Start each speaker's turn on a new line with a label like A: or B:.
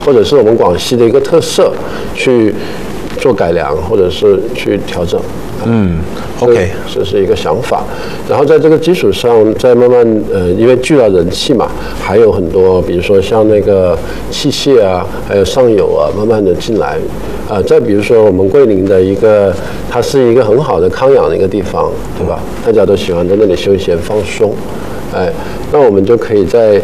A: 或者是我们广西的一个特色去做改良，或者是去调整。
B: OK，
A: 这是一个想法。然后在这个基础上，再慢慢因为聚了人气嘛，还有很多，比如说像那个器械啊，还有上游啊，慢慢的进来。再比如说我们桂林的一个，它是一个很好的康养的一个地方，对吧？大家都喜欢在那里休闲放松。那我们就可以在